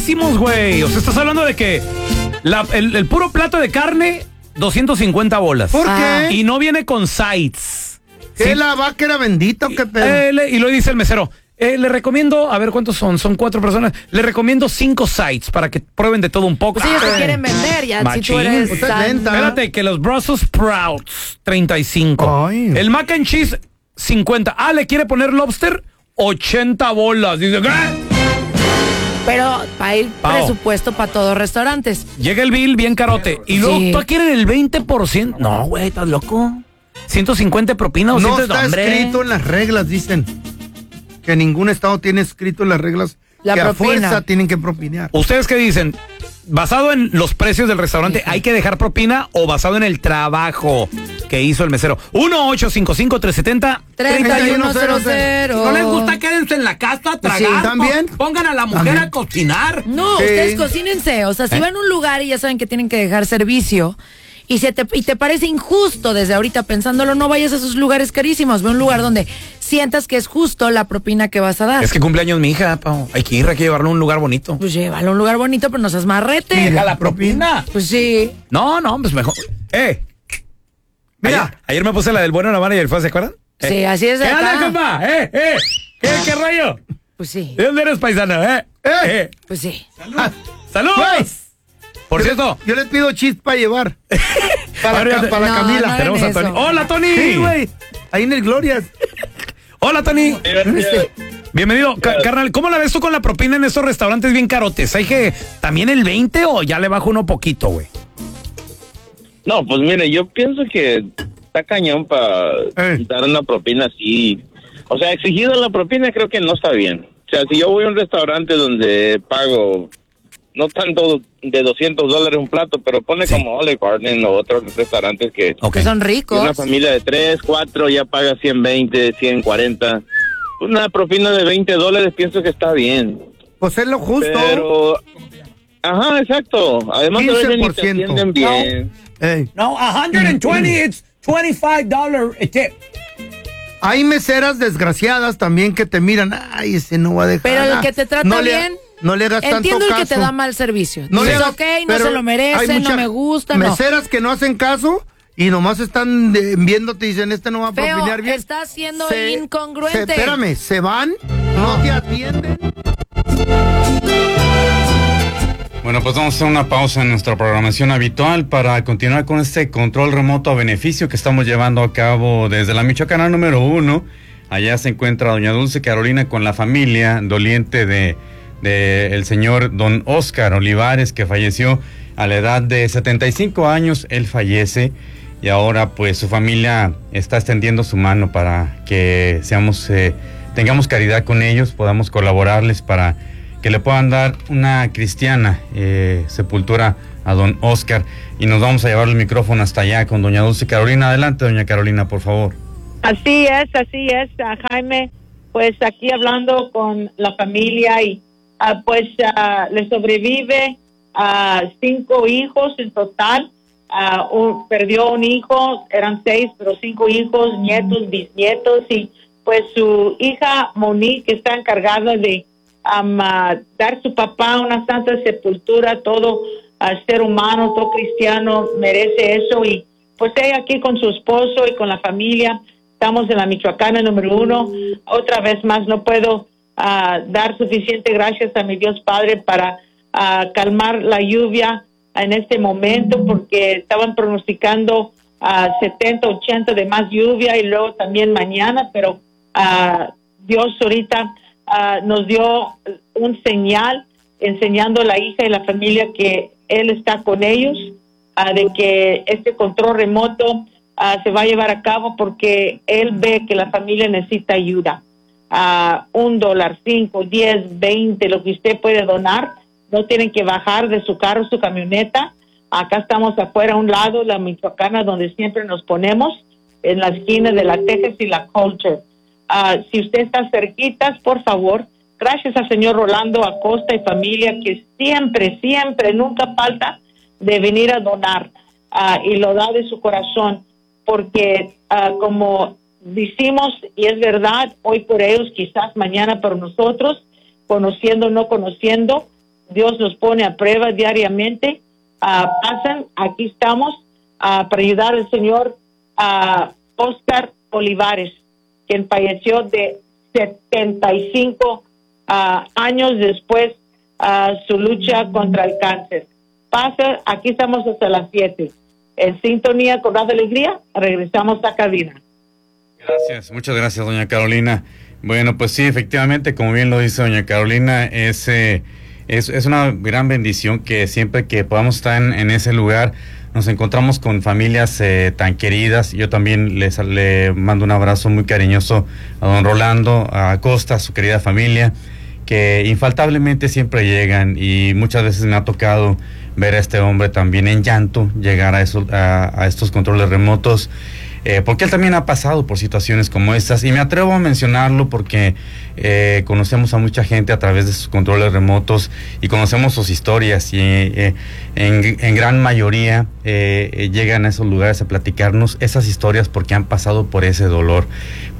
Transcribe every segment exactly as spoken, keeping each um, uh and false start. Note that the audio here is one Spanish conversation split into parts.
carísimos, güey. O sea, estás hablando de que la, el, el puro plato de carne, doscientas cincuenta bolas. ¿Por qué? Y no viene con sides. ¿Qué, sí. la vaca era bendita o qué pedo? Eh, le, y lo dice el mesero. Eh, le recomiendo, a ver cuántos son, son cuatro personas. Le recomiendo cinco sides para que prueben de todo un poco. Pues ellos ah, te quieren vender ya. Machín. Si tú eres Usted tan- lenta. Espérate, que los Brussels Sprouts, treinta y cinco. Ay. El mac and cheese, cincuenta. Ah, le quiere poner lobster, ochenta bolas. Dice, ¿qué? Pero para ir Pao. presupuesto para todos los restaurantes. Llega el bill bien carote. Y luego Sí. tú quieren el veinte por ciento. No, güey, ¿estás loco? ciento cincuenta de propina o No ciento está hombre. escrito en las reglas, dicen. Que ningún estado tiene escrito en las reglas La que propina. a fuerza tienen que propinar. ¿Ustedes qué dicen? ¿Basado en los precios del restaurante hay que dejar propina o basado en el trabajo que hizo el mesero? uno ocho cinco cinco, tres siete cero, treinta y uno cero cero. ¿No les gusta? Quédense en la casa a tragar. Sí, ¿también? Pongan a la mujer ¿También? a cocinar. No, Sí. ustedes cocínense. O sea, si ¿Eh? van a un lugar y ya saben que tienen que dejar servicio y, se te, y te parece injusto desde ahorita pensándolo, no vayas a esos lugares carísimos. Ve a un lugar donde sientas que es justo la propina que vas a dar. Es que cumpleaños mi hija, Pau. Hay que ir, hay que llevarlo a un lugar bonito. Pues llévalo a un lugar bonito, pero no seas marrete. Deja la propina. Pues sí. No, no, pues mejor. Eh. Mira. Ayer, ayer me puse la del bueno, la mala y el feo, ¿se acuerdan? Eh. Sí, así es ¿Qué acá. onda, compa? Eh, eh. ¿Qué, qué rollo? Pues sí, ¿De dónde eres paisano, eh? Eh. eh. pues sí. Ah, ¡Saludos! Güey. Por yo cierto. le- Yo les pido chis para llevar. Para, Ahora ca- te- para la No, Camila. no. Tenemos a eso. Tony. ¡Hola, Tony! Sí, güey. Ahí en el Glorias. Hola, Tony. Este, Bienvenido. Ca- carnal, ¿cómo la ves tú con la propina en estos restaurantes bien carotes? ¿Hay que también el veinte o ya le bajo uno poquito, güey? No, pues mire, yo pienso que está cañón para Eh. dar una propina así. O sea, exigido la propina creo que no está bien. O sea, si yo voy a un restaurante donde pago no tanto de doscientos dólares un plato, pero pone Sí. como Olive Garden o otros restaurantes que Ok. Que son que ricos. una familia de tres, cuatro ya paga ciento veinte, ciento cuarenta. Una propina de veinte dólares pienso que está bien. pues es lo justo. Pero... Ajá, exacto. Además a veces ni te quince por ciento. atienden bien. Ey. No, one veinte, it's veinticinco dólares a tip. Hay meseras desgraciadas también que te miran. Ay, ese no va a dejar. Pero el nada. que te trata no le- bien, no le hagas tanto entiendo el caso. que te da mal servicio. No le Dices, hagas- ok, no pero se lo hay merece, no muchas me gusta, no. meseras que no hacen caso y nomás están de- viéndote y dicen, este no va a Feo, propinar bien. está siendo Se- incongruente. se- espérame, se van, no te atienden. Bueno, pues vamos a hacer una pausa en nuestra programación habitual para continuar con este control remoto a beneficio que estamos llevando a cabo desde la Michoacana número uno. Allá se encuentra doña Dulce Carolina con la familia doliente de, de el señor don Oscar Olivares, que falleció a la edad de setenta y cinco años. Él fallece y ahora pues su familia está extendiendo su mano para que seamos eh, tengamos caridad con ellos, podamos colaborarles para que le puedan dar una cristiana eh, sepultura a don Oscar. Y nos vamos a llevar el micrófono hasta allá con doña Dulce Carolina. Adelante, doña Carolina, por favor. Así es, así es, ah, Jaime. Pues aquí hablando con la familia y ah, pues ah, le sobrevive a cinco hijos en total. Ah, un- perdió un hijo, eran seis, pero cinco hijos, nietos, bisnietos y pues su hija Monique está encargada de um, ah, dar su papá una santa sepultura. Todo ah, ser humano, todo cristiano merece eso y pues ella aquí con su esposo y con la familia. Estamos en la Michoacana número uno. Otra vez más, no puedo ah, dar suficiente gracias a mi Dios Padre para ah, calmar la lluvia en este momento, porque estaban pronosticando a setenta, ochenta de más lluvia y luego también mañana, pero ah, Dios ahorita ah, nos dio un señal enseñando a la hija y la familia que Él está con ellos, ah, de que este control remoto Uh, se va a llevar a cabo porque él ve que la familia necesita ayuda. Uh, un dólar, cinco, diez, veinte, lo que usted puede donar. No tienen que bajar de su carro, su camioneta. Acá estamos afuera a un lado, la Michoacana, donde siempre nos ponemos, en la esquina de la Texas y la Culture. Uh, si usted está cerquitas, por favor, gracias al señor Rolando Acosta y familia, que siempre, siempre, nunca falta de venir a donar uh, y lo da de su corazón. Porque uh, como decimos, y es verdad, hoy por ellos, quizás mañana por nosotros, conociendo o no conociendo, Dios nos pone a prueba diariamente, uh, pasan, aquí estamos uh, para ayudar al señor uh, Oscar Olivares, quien falleció de setenta y cinco uh, años después uh, su lucha contra el cáncer. Pasa, aquí estamos hasta las siete. En sintonía con Radio Alegría, regresamos a cabina. Gracias, muchas gracias, doña Carolina. Bueno, pues sí, efectivamente, como bien lo dice doña Carolina, es, eh, es, es una gran bendición que siempre que podamos estar en, en ese lugar, nos encontramos con familias eh, tan queridas. Yo también les, le mando un abrazo muy cariñoso a don Rolando, a Costa, a su querida familia, que infaltablemente siempre llegan, y muchas veces me ha tocado ver a este hombre también en llanto llegar a, eso, a, a estos controles remotos, eh, porque él también ha pasado por situaciones como estas, y me atrevo a mencionarlo porque eh, conocemos a mucha gente a través de sus controles remotos y conocemos sus historias, y eh, en, en gran mayoría eh, llegan a esos lugares a platicarnos esas historias porque han pasado por ese dolor,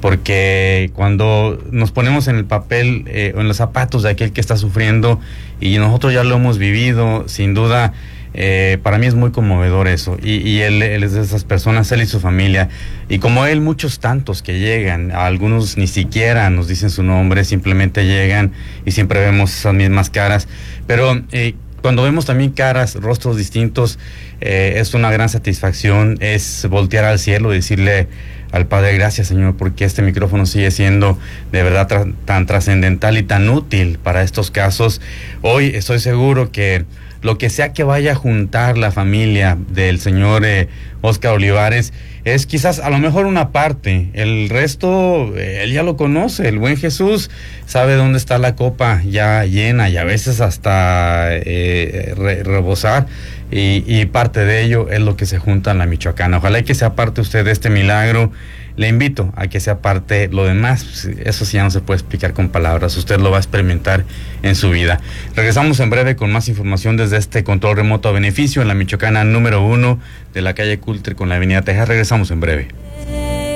porque cuando nos ponemos en el papel eh, o en los zapatos de aquel que está sufriendo, y nosotros ya lo hemos vivido, sin duda, eh, para mí es muy conmovedor eso, y, y él, él es de esas personas, él y su familia, y como él, muchos tantos que llegan, algunos ni siquiera nos dicen su nombre, simplemente llegan y siempre vemos esas mismas caras, pero eh, cuando vemos también caras, rostros distintos, eh, es una gran satisfacción, es voltear al cielo y decirle al Padre: gracias, Señor, porque este micrófono sigue siendo de verdad tra- tan trascendental y tan útil para estos casos. Hoy estoy seguro que lo que sea que vaya a juntar la familia del señor eh, Oscar Olivares es quizás a lo mejor una parte, el resto eh, él ya lo conoce, el buen Jesús sabe dónde está la copa ya llena, y a veces hasta eh, re- rebosar, y, y parte de ello es lo que se junta en la Michoacana. Ojalá y que sea parte usted de este milagro. Le invito a que sea parte. Lo demás, eso sí ya no se puede explicar con palabras, usted lo va a experimentar en su vida. Regresamos en breve con más información desde este control remoto a beneficio en la Michoacana número uno de la calle Cultre con la avenida Texas. Regresamos en breve.